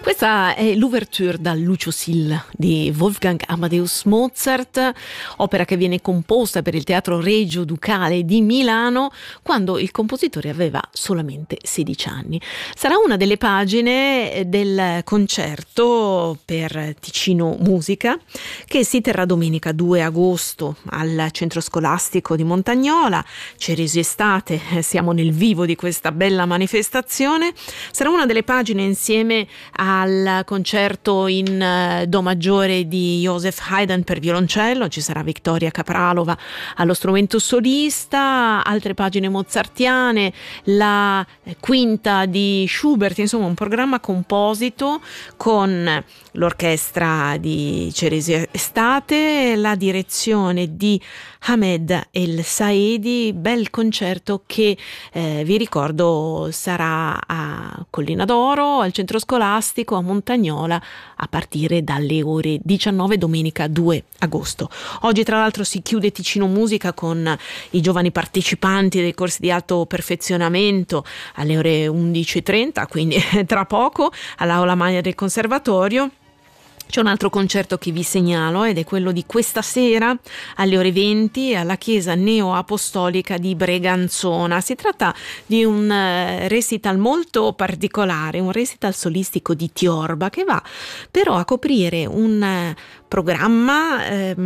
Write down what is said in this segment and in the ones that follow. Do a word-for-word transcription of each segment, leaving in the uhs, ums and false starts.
Questa è l'ouverture da Lucio Sil di Wolfgang Amadeus Mozart, opera che viene composta per il Teatro Regio Ducale di Milano quando il compositore aveva solamente sedici anni. Sarà una delle pagine del concerto per Ticino Musica che si terrà domenica due agosto al Centro Scolastico di Montagnola. Ceresi Estate, siamo nel vivo di questa bella manifestazione. Sarà una delle pagine insieme a al concerto in do maggiore di Joseph Haydn per violoncello. Ci sarà Vittoria Capralova allo strumento solista, altre pagine mozartiane, la quinta di Schubert, insomma un programma composito con l'orchestra di Ceresi Estate, la direzione di Hamed El Saedi. Bel concerto che eh, vi ricordo sarà a Collina d'Oro, al Centro Scolastico a Montagnola a partire dalle ore diciannove domenica due agosto. Oggi tra l'altro si chiude Ticino Musica con i giovani partecipanti dei corsi di alto perfezionamento alle ore undici e trenta, quindi tra poco all'Aula Magna del Conservatorio. C'è un altro concerto che vi segnalo ed è quello di questa sera alle ore venti alla Chiesa Neo-Apostolica di Breganzona. Si tratta di un recital molto particolare, un recital solistico di Tiorba che va però a coprire un programma,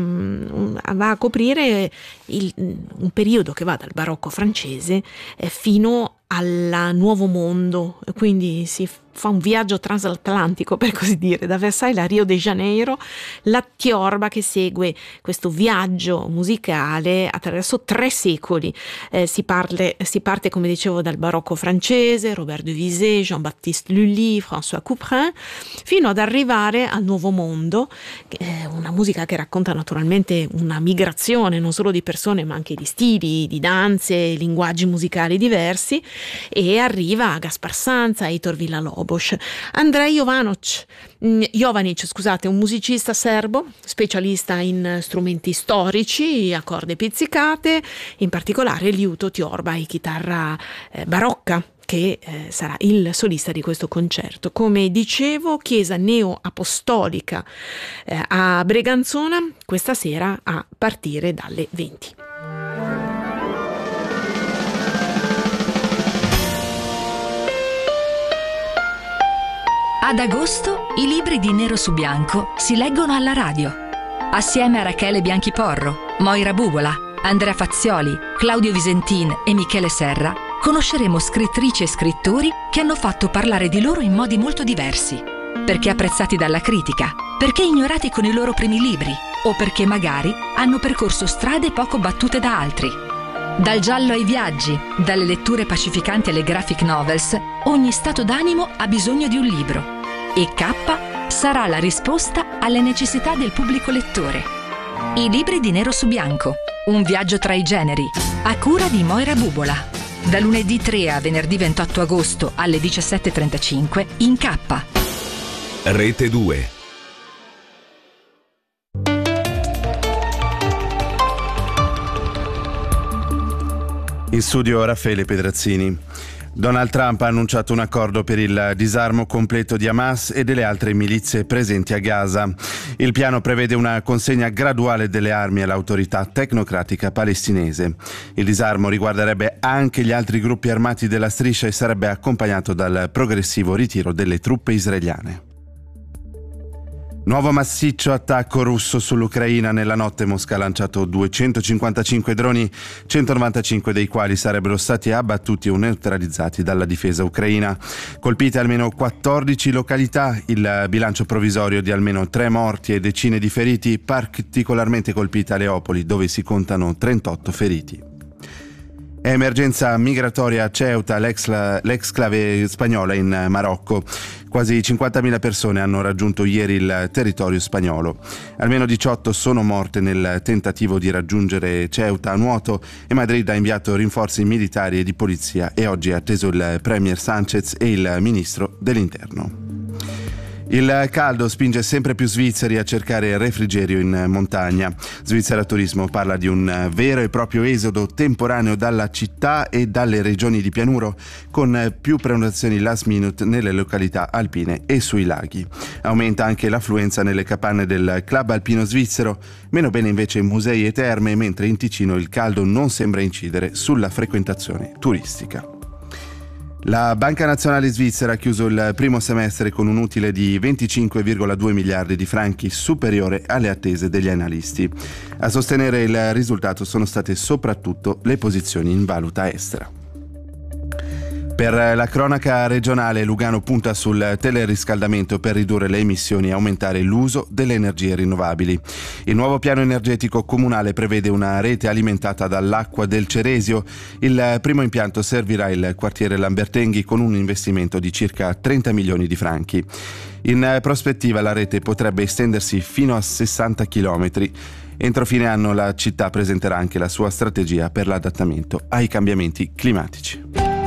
ehm, va a coprire il, un periodo che va dal barocco francese eh, fino al Nuovo Mondo, quindi si fa un viaggio transatlantico, per così dire, da Versailles a Rio de Janeiro, la Tiorba che segue questo viaggio musicale attraverso tre secoli. Eh, si, parle, si parte, come dicevo, dal barocco francese, Robert de Visé, Jean-Baptiste Lully, François Couperin, fino ad arrivare al Nuovo Mondo, eh, una musica che racconta naturalmente una migrazione non solo di persone ma anche di stili, di danze, linguaggi musicali diversi, e arriva a Gaspar Sanza, Heitor Villa-Lobos. Andrej Jovanovic, Jovanic, scusate, un musicista serbo, specialista in strumenti storici, a corde pizzicate, in particolare liuto, tiorba e chitarra eh, barocca, che eh, sarà il solista di questo concerto. Come dicevo, Chiesa Neo-Apostolica eh, a Breganzona questa sera a partire dalle venti. Ad agosto i libri di Nero su Bianco si leggono alla radio. Assieme a Rachele Bianchiporro, Moira Bubola, Andrea Fazzioli, Claudio Visentin e Michele Serra conosceremo scrittrici e scrittori che hanno fatto parlare di loro in modi molto diversi. Perché apprezzati dalla critica, perché ignorati con i loro primi libri o perché magari hanno percorso strade poco battute da altri. Dal giallo ai viaggi, dalle letture pacificanti alle graphic novels, ogni stato d'animo ha bisogno di un libro. E K sarà la risposta alle necessità del pubblico lettore. I libri di Nero su Bianco, un viaggio tra i generi, a cura di Moira Bubola. Da lunedì tre a venerdì ventotto agosto alle diciassette e trentacinque in K. Rete due. In studio Raffaele Pedrazzini. Donald Trump ha annunciato un accordo per il disarmo completo di Hamas e delle altre milizie presenti a Gaza. Il piano prevede una consegna graduale delle armi all'autorità tecnocratica palestinese. Il disarmo riguarderebbe anche gli altri gruppi armati della striscia e sarebbe accompagnato dal progressivo ritiro delle truppe israeliane. Nuovo massiccio attacco russo sull'Ucraina. Nella notte Mosca ha lanciato duecentocinquantacinque droni, centonovantacinque dei quali sarebbero stati abbattuti o neutralizzati dalla difesa ucraina. Colpite almeno quattordici località, il bilancio provvisorio di almeno tre morti e decine di feriti, particolarmente colpita Leopoli, dove si contano trentotto feriti. Emergenza migratoria a Ceuta, l'ex, l'ex-clave spagnola in Marocco. Quasi cinquantamila persone hanno raggiunto ieri il territorio spagnolo. Almeno diciotto sono morte nel tentativo di raggiungere Ceuta a nuoto e Madrid ha inviato rinforzi militari e di polizia e oggi è atteso il premier Sánchez e il ministro dell'interno. Il caldo spinge sempre più svizzeri a cercare refrigerio in montagna. Svizzera Turismo parla di un vero e proprio esodo temporaneo dalla città e dalle regioni di pianuro, con più prenotazioni last minute nelle località alpine e sui laghi. Aumenta anche l'affluenza nelle capanne del Club Alpino Svizzero, meno bene invece in musei e terme, mentre in Ticino il caldo non sembra incidere sulla frequentazione turistica. La Banca Nazionale Svizzera ha chiuso il primo semestre con un utile di venticinque virgola due miliardi di franchi, superiore alle attese degli analisti. A sostenere il risultato sono state soprattutto le posizioni in valuta estera. Per la cronaca regionale, Lugano punta sul teleriscaldamento per ridurre le emissioni e aumentare l'uso delle energie rinnovabili. Il nuovo piano energetico comunale prevede una rete alimentata dall'acqua del Ceresio. Il primo impianto servirà il quartiere Lambertenghi con un investimento di circa trenta milioni di franchi. In prospettiva la rete potrebbe estendersi fino a sessanta chilometri. Entro fine anno la città presenterà anche la sua strategia per l'adattamento ai cambiamenti climatici.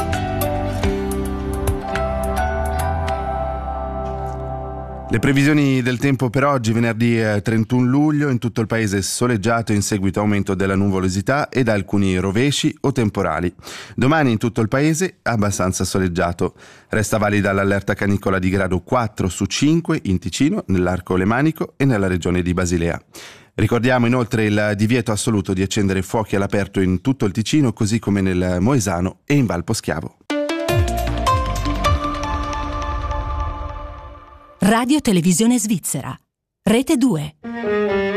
Le previsioni del tempo per oggi, venerdì trentuno luglio, in tutto il paese soleggiato in seguito a aumento della nuvolosità e da alcuni rovesci o temporali. Domani in tutto il paese abbastanza soleggiato. Resta valida l'allerta canicola di grado quattro su cinque in Ticino, nell'Arco Lemanico e nella regione di Basilea. Ricordiamo inoltre il divieto assoluto di accendere fuochi all'aperto in tutto il Ticino, così come nel Moesano e in Val Poschiavo. Radio Televisione Svizzera, Rete due.